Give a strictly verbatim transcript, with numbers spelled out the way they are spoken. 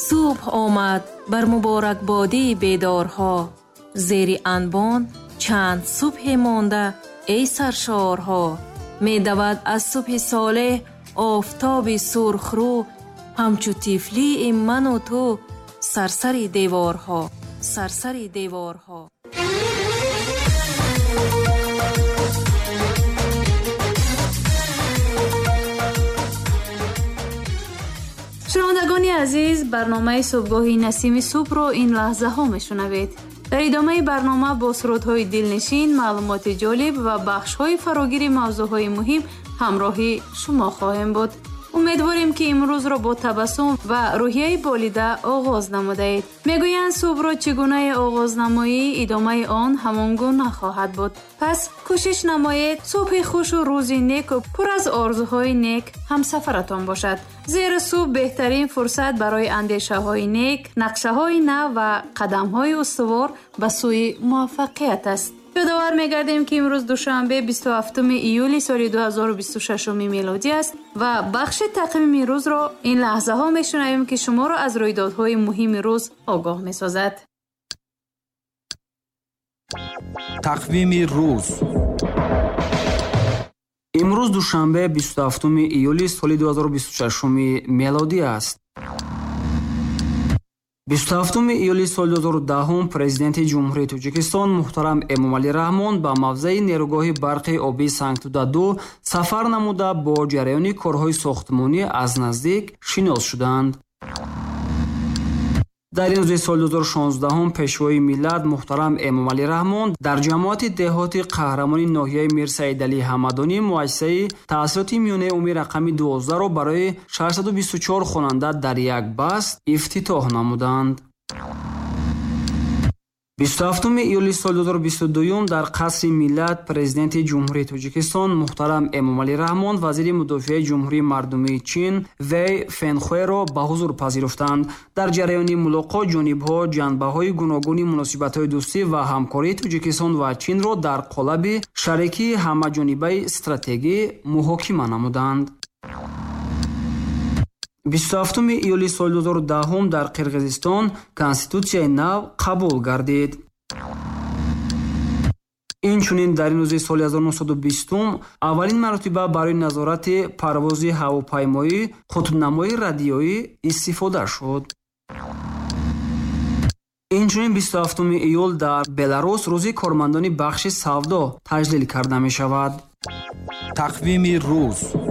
صبح آمد بر مبارکبادی بیدارها، زیر انبان چند صبح مانده ای سرشارها. می دود از صبح صالح آفتاب سرخ رو، همچو طفلی من و تو سرسر دیوارها، سرسر دیوارها. شنوندگان عزیز، برنامه صبحگاهی نسیم صبح رو این لحظه ها میشنوید. در ادامه برنامه با سرودهای دلنشین، معلومات جالب و بخش‌های فراگیر موضوعهای مهم همراهی شما خواهیم بود. امیدواریم که امروز را با تبسم و روحیه بالیده آغاز نمودید. میگویند صبح را چگونه آغاز نمایی، ادامه آن همان گونه خواهد بود. پس کوشش نمایید صبح خوش و روزی نیک و پر از آرزوهای نیک همسفرتان باشد. زیرا صبح بهترین فرصت برای اندیشه های نیک، نقشه های نو و قدم های استوار به سوی موفقیت است. یادآور می‌گردیم که امروز دوشنبه بیست و هفتم ایول سال دو هزار و بیست و شش میلادی است و بخش تقویم روز را این لحظه ها میشنویم که شما را از رویدادهای مهم روز آگاه می‌سازد. تقویم روز. امروز دوشنبه بیست و هفتم ایول سال دو هزار و بیست و شش میلادی است. بیست و هفتم ایول سال دو هزار و ده президенти ҷумҳурии Тоҷикистон муҳтарам Эмомалӣ Раҳмон ба мавзеи нерӯгоҳи барқи обии Сангтуда-ду сафар намуда бо ҷараёни корҳои сохтмонӣ аз наздик шинос шуданд. дар ин рӯзи соли ду ҳазору шонздаҳ пешвои миллат муҳтарам Эмомалӣ Раҳмон дар ҷамоати деҳоти қаҳрамони ноҳияи Мир Саидалӣ Ҳамадонӣ муассисаи таҳсилоти миёнаи умумии рақами дувоздаҳро барои шашсаду бисту чор хонанда дар як баст ифтитоҳ намуданд. بیست و هفتم ایول سال دو هزار و بیست و دو در قصر ملت президенти ҷумҳурии Тоҷикистон муҳтарам Эмомалӣ Раҳмон вазири мудофиаи ҷумҳурии мардумии Чин Вэй Фэнхуэро ба ҳузур пазируфтанд. дар ҷараёни мулоқот ҷонибҳо ҷанбаҳои гуногуни муносибатҳои дӯстӣ ва ҳамкории Тоҷикистон ва Чинро дар қолаби шарикии ҳамаҷонибаи стратегӣ муҳокима намуданд. بیست و هفتم ایول سال دو هزار و ده در قرغیزستان کنستитуtsiyaи нав қабул гардид. инчунин дар ин рӯзи соли ҳазору нуҳсаду бистум аввалин маротиба барои назорати парвози ҳавопаймоӣ қутбнамои радиоӣ истифода шуд. инчунин بیست و هفتم ایول дар Беларус рӯзи кормандони бахши савдо таҷлил карда мешавад. тақвими рӯз.